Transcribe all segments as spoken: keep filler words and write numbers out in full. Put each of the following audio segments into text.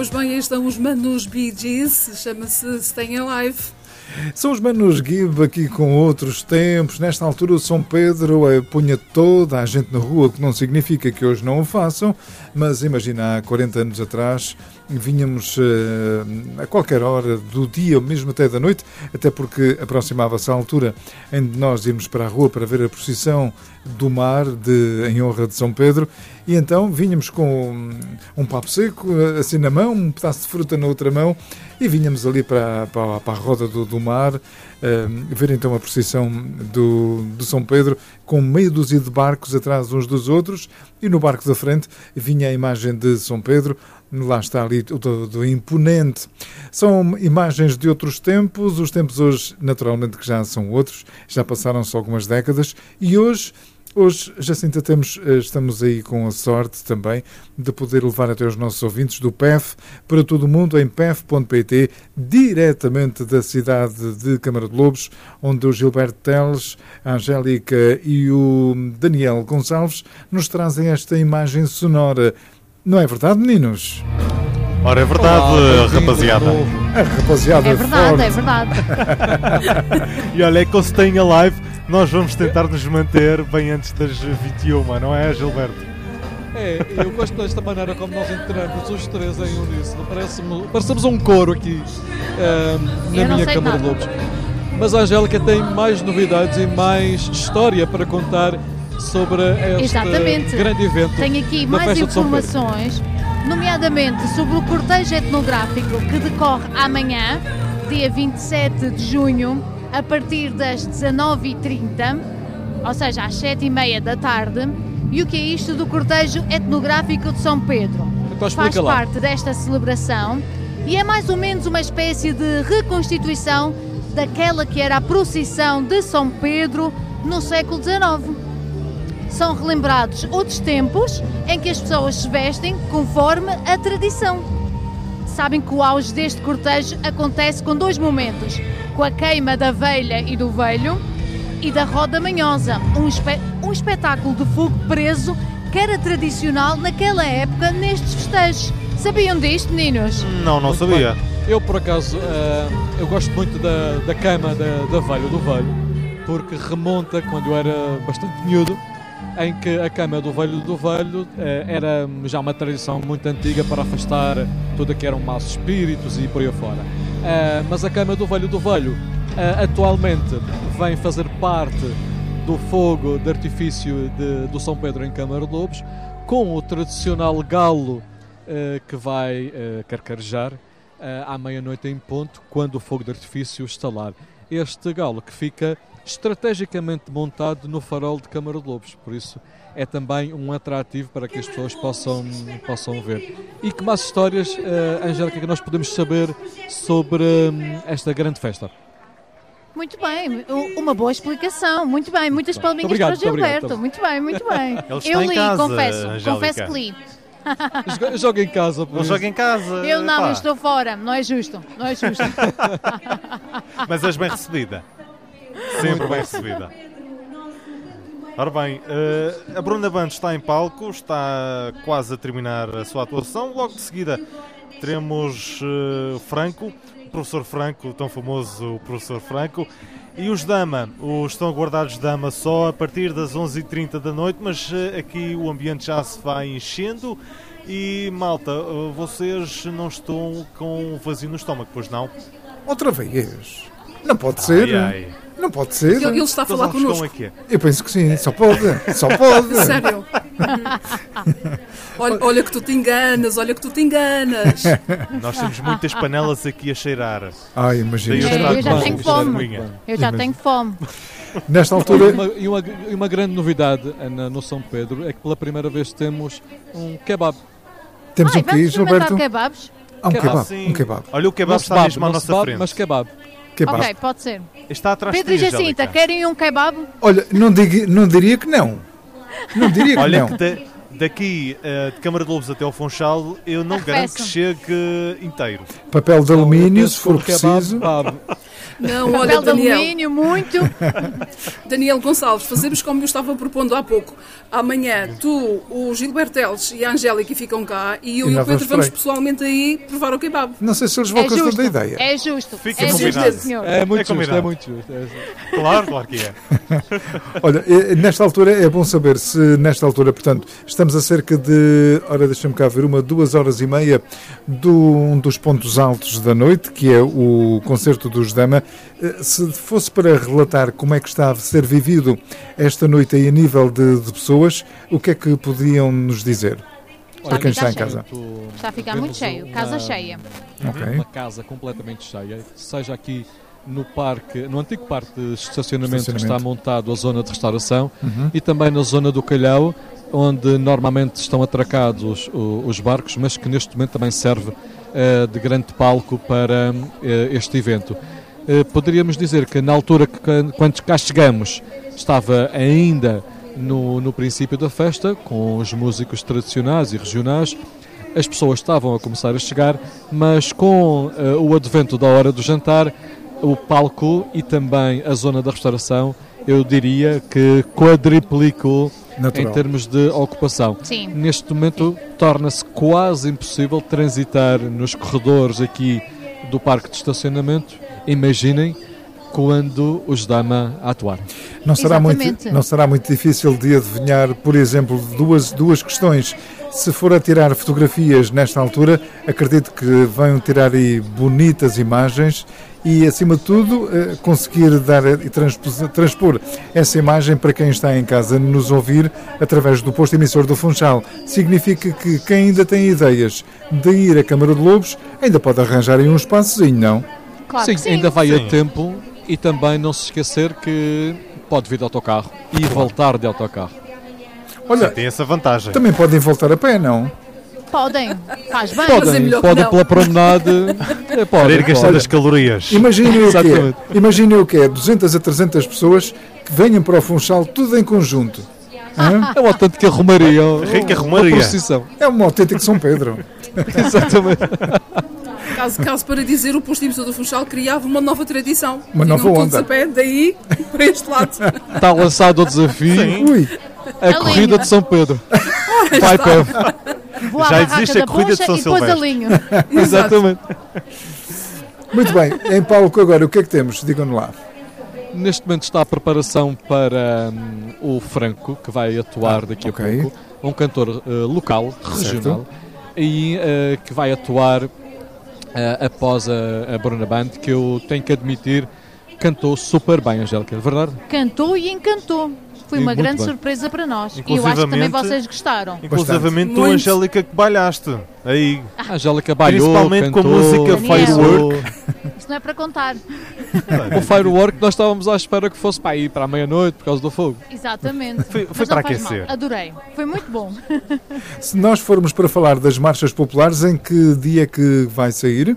Pois bem, aí estão os manos Bee Gees, chama-se Staying Alive. São os manos Give aqui com outros tempos. Nesta altura o São Pedro eh, punha toda a gente na rua, o que não significa que hoje não o façam, mas imagina, há quarenta anos atrás vinhamos eh, a qualquer hora do dia, mesmo até da noite, até porque aproximava-se a altura em que nós íamos para a rua para ver a procissão do mar de, em honra de São Pedro, e então vinhamos com um papo seco assim na mão, um pedaço de fruta na outra mão, e vinhamos ali para, para, para a roda do, do mar, uh, ver então a procissão do, do São Pedro, com meia dúzia de barcos atrás uns dos outros, e no barco da frente vinha a imagem de São Pedro. Lá está ali o todo imponente. São imagens de outros tempos, os tempos hoje naturalmente que já são outros, já passaram-se algumas décadas, e hoje Hoje, Jacinta, temos, estamos aí com a sorte também de poder levar até os nossos ouvintes do P E F para todo o mundo em P E F ponto P T, diretamente da cidade de Câmara de Lobos, onde o Gilberto Teles, a Angélica e o Daniel Gonçalves nos trazem esta imagem sonora. Não é verdade, meninos? Ora, é verdade, Olá, rapaziada. A rapaziada é verdade, forte. é verdade. E olha, é que o Staying Alive nós vamos tentar nos manter bem antes das vinte e uma, não é, Gilberto? É, eu gosto desta maneira como nós entramos os três em uníssono. Parece-me, parecemos um coro aqui um, na minha Câmara de Lobos. Mas a Angélica tem mais novidades e mais história para contar sobre este Exatamente. grande evento. Tenho aqui da mais Festa de São Pedro. informações, nomeadamente sobre o cortejo etnográfico que decorre amanhã, dia vinte e sete de junho, a partir das dezanove e trinta, ou seja, às sete e meia da tarde. E o que é isto do cortejo etnográfico de São Pedro? Então, Faz lá. parte desta celebração e é mais ou menos uma espécie de reconstituição daquela que era a procissão de São Pedro no século dezenove. São relembrados outros tempos em que as pessoas se vestem conforme a tradição. Sabem que o auge deste cortejo acontece com dois momentos: com a queima da velha e do velho e da roda manhosa, um, espe- um espetáculo de fogo preso que era tradicional naquela época nestes festejos. Sabiam disto, meninos? Não, não Muito sabia. bem. Eu, por acaso, uh, eu gosto muito da, da queima da, da velha do velho, porque remonta quando eu era bastante miúdo, em que a queima do velho do velho uh, era já uma tradição muito antiga para afastar tudo que eram maus espíritos e por aí afora. Uh, mas a queima do velho do velho uh, atualmente vem fazer parte do fogo de artifício de, do São Pedro em Câmara de Lobos, com o tradicional galo uh, que vai uh, carcarejar uh, à meia-noite em ponto, quando o fogo de artifício estalar. Este galo que fica estrategicamente montado no farol de Câmara de Lobos, por isso é também um atrativo para que as pessoas possam, possam ver. E que mais histórias, uh, Angélica, que nós podemos saber sobre um, esta grande festa? Muito bem, uma boa explicação, muito bem, muitas palminhas obrigado, para o Gilberto, obrigado. muito bem, muito bem. Ele está Eu em li, casa, confesso, Angélica. confesso que li. Joga, joga em casa. Não joga em casa. Eu não, pá. eu estou fora, não é justo, não é justo. Mas és bem recebida. Sempre bem recebida. Ora bem, uh, a Bruna Bantos está em palco, está quase a terminar a sua atuação. Logo de seguida teremos uh, Franco, o professor Franco, o tão famoso professor Franco, e os Dama, os estão aguardados Dama só a partir das onze e trinta da noite, mas uh, aqui o ambiente já se vai enchendo. E malta, uh, vocês não estão com vazio no estômago, pois não? Outra vez? Não pode ser. Ai, ai. Não pode ser. Ele, ele está a falar Então, connosco. aqui. Eu penso que sim, só pode. Só pode. Sério. olha, olha que tu te enganas, olha que tu te enganas. Nós temos muitas panelas aqui a cheirar. Ai, imagina. Daí É, eu já bem, tenho isto fome. é Eu já tenho fome. Nesta E altura. uma, e, uma, e uma grande novidade na, no São Pedro é que pela primeira vez temos um kebab. Temos Ai, um quê, vamos experimentar Gilberto? kebabs? Há um Kebab, kebab. sim. Um kebab. Olha, o kebab Não está kebab, mesmo à não nossa kebab, frente. mas kebab. Kebab. Ok, pode ser. Está atrás Pedro e de ti, Jacinta, Angélica. querem um kebab? Olha, não, diga, não diria que não. Não diria que Olha não. que da- daqui uh, de Câmara de Lobos até ao Funchal eu não Arrefece. garanto que chegue inteiro. Papel de alumínio, se for Um kebab, preciso. kebab. Não, olha, Papel de Daniel, alumínio, muito. Daniel Gonçalves, fazemos como eu estava propondo há pouco. Amanhã, tu, o Gilberto Teles e a Angélica ficam cá e eu E e, nós o Pedro vamos vamos por aí. pessoalmente aí provar o kebab. Não sei se eles vão É gostar justo, da ideia. é justo. Fica é justo, combinado. senhor. É muito É justo, combinado. é muito justo. É justo. Claro, claro que é. Olha, eh, nesta altura é bom saber se nesta altura, portanto, estamos a cerca de, ora, deixa-me cá ver, uma, duas horas e meia de um dos pontos altos da noite, que é o concerto dos Dama. Eh, Se fosse para relatar como é que está a ser vivido esta noite aí a nível de, de pessoas, o que é que podiam nos dizer? Para quem está em casa. Muito- Está a ficar vemos muito cheio, uma- casa cheia. Ok. Uma casa completamente cheia, seja aqui no parque, no antigo parque de estacionamento, que está Estacionamento. montado a zona de restauração e também na zona do Calhau, onde normalmente estão atracados o- os barcos, mas que neste momento também serve eh, de grande palco para eh, este evento. Eh, poderíamos dizer que na altura que quan- quando cá chegamos estava ainda no, no princípio da festa, com os músicos tradicionais e regionais. As pessoas estavam a começar a chegar, mas com eh, o advento da hora do jantar, o palco e também a zona da restauração, eu diria que quadriplicou Natural. em termos de ocupação. Sim. Neste momento torna-se quase impossível transitar nos corredores aqui do parque de estacionamento. Imaginem quando os Dama atuarem. Não será, muito, Exatamente. não será muito difícil de adivinhar, por exemplo, duas, duas questões. Se for a tirar fotografias nesta altura, acredito que venham tirar aí bonitas imagens e, acima de tudo, eh, conseguir dar e transpos- transpor essa imagem para quem está em casa nos ouvir através do posto emissor do Funchal. Significa que quem ainda tem ideias de ir à Câmara de Lobos ainda pode arranjar aí um espaçozinho, não? Claro sim, que sim. ainda vai Sim. a tempo e também não se esquecer que pode vir de autocarro e voltar de autocarro. Olha, Tem essa vantagem. também podem voltar a pé, não? Podem, faz bem. Mas é Podem, melhor que podem não. pela promenade. É, Para podem, ir gastando podem. as calorias. Imaginem o que é. Exatamente. Imaginem o que é. duzentas a trezentas pessoas que venham para o Funchal tudo em conjunto. Hã? É uma autêntica romaria. Rica uma romaria. procissão. É um autêntico São Pedro. Exatamente. Caso, caso para dizer, o posto emissor do Funchal criava uma nova tradição. Uma nova Vinham todos onda. a pé, daí para este lado. Está lançado o desafio. Ui, A A corrida linha. de São Pedro. Vai, Pedro. Vou à Já barraca existe a da corrida de Poncha São e depois Silvestre. alinho. Exatamente. muito bem. Em palco agora, o que é que temos? Digam-nos lá. Neste momento está a preparação para hum, o Franco, que vai atuar daqui ok. a pouco. Um cantor eh, local, regional, e eh, que vai atuar eh, após a, a Bruna Band, que eu tenho que admitir, cantou super bem, Angélica, é verdade? Cantou e encantou. Foi E uma muito grande bem. surpresa para nós. E eu acho que também Inclusivamente- vocês gostaram. Inclusivamente tu, Muito. Angélica, que balhaste. Aí. A Angélica bailou, Principalmente com a cantou, música Daniel. Firework. Isso não é para contar. O Firework nós estávamos à espera que fosse para aí para a meia-noite por causa do fogo. Exatamente. Foi- foi Mas não para faz aquecer. mal. Adorei. Foi muito bom. Se nós formos para falar das marchas populares, em que dia é que vai sair?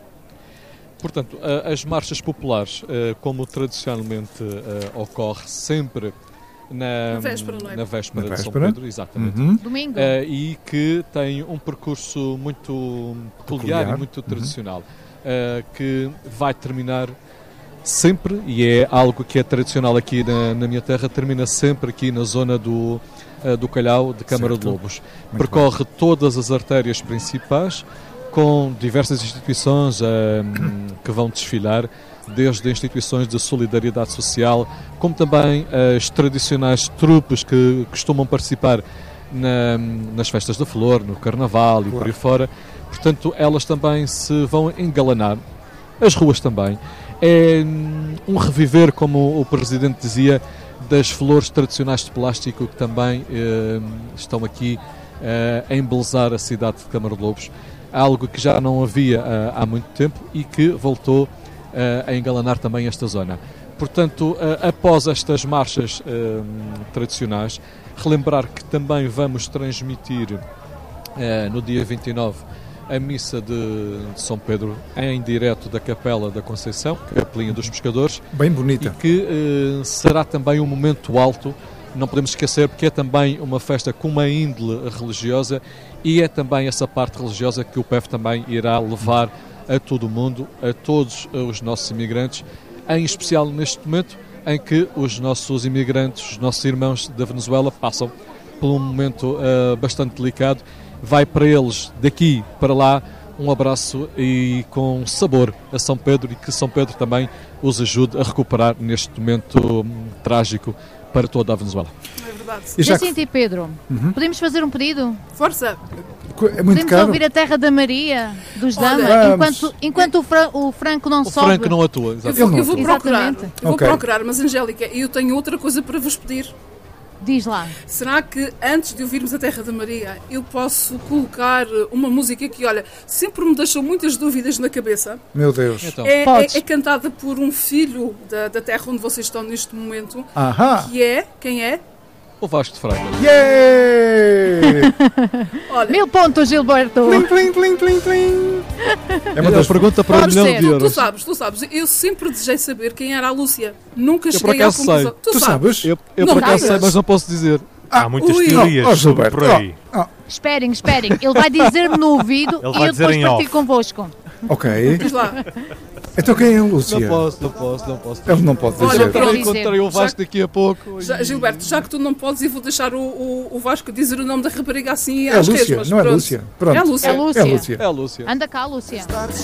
Portanto, a- as marchas populares, eh, como tradicionalmente eh, ocorre sempre na, Na véspera, não é? na véspera Na de São véspera. Pedro, exatamente, Uhum. Domingo. Eh, e que tem um percurso muito peculiar, Peculiar. e muito tradicional, eh, que vai terminar sempre, e é algo que é tradicional aqui na, na minha terra, termina sempre aqui na zona do, eh, do Calhau de Câmara Certo. de Lobos. Muito Percorre todas as artérias principais, com diversas instituições eh, que vão desfilar, desde instituições de solidariedade social, como também as tradicionais trupes que costumam participar na- nas festas da flor, no carnaval e por aí fora. Portanto, elas também se vão engalanar, as ruas também. É hum, um reviver, como o Presidente dizia, das flores tradicionais de plástico que também eh, estão aqui eh, a embelezar a cidade de Câmara de Lobos. Algo que já não havia eh, há muito tempo e que voltou eh, a engalanar também esta zona. Portanto, eh, após estas marchas eh, tradicionais, relembrar que também vamos transmitir eh, no dia vinte e nove a missa de, de São Pedro em direto da Capela da Conceição, Capelinha dos Pescadores, Bem e bonita. que eh, será também um momento alto, não podemos esquecer, porque é também uma festa com uma índole religiosa e é também essa parte religiosa que o P E F também irá levar a todo o mundo, a todos os nossos imigrantes, em especial neste momento em que os nossos imigrantes, os nossos irmãos da Venezuela passam por um momento uh, bastante delicado. Vai para eles, daqui para lá, um abraço e com sabor a São Pedro, e que São Pedro também os ajude a recuperar neste momento um, trágico para toda a Venezuela. É verdade. E já Jacinto e Pedro, Uhum. podemos fazer um pedido? Força! que- é muito Podemos caro. ouvir a Terra da Maria, dos Olha, Dama, vamos. enquanto, enquanto o, Fra- o Franco não O sobe. Franco não atua, Eu exatamente. vou, Ele eu vou não- procurar. Exatamente. Eu vou Ok. procurar, mas Angélica, eu tenho outra coisa para vos pedir. Diz lá. Será que antes de ouvirmos a Terra da Maria, eu posso colocar uma música que, olha, sempre me deixou muitas dúvidas na cabeça? Meu Deus. Então, É, é, Podes. é cantada por um filho da, da terra onde vocês estão neste momento, Ahá! que é, quem é? o Vasco de Freitas. Yeah! Olha, Mil pontos, Gilberto. Plim, plim, plim, plim, plim. É uma É uma das... pergunta para um Pode milhão ser. de tu euros. sabes, tu sabes, eu sempre desejei saber quem era a Lúcia. Nunca Eu, por cheguei à acaso, conclusão. Tu sabes? Eu, eu Não por acaso sabes? sei, mas não posso dizer. Há muitas ui. teorias Oh, oh, Gilberto, por aí. oh, oh, Esperem, esperem. Ele vai dizer-me no ouvido Ele e vai eu dizer depois em partilho off. convosco. ok. Diz lá. Então quem é a Lúcia? Não posso, não posso, não posso. Ele não pode Olha, dizer. pronto. Eu encontrei o Vasco daqui a pouco. Já, e- Gilberto, já que tu não podes, eu vou deixar o, o, o Vasco dizer o nome da rapariga assim É a às Lúcia, resmas. não é Pronto. Lúcia? Pronto. É a Lúcia. É a Lúcia. É a Lúcia. É a Lúcia. Anda cá, Lúcia.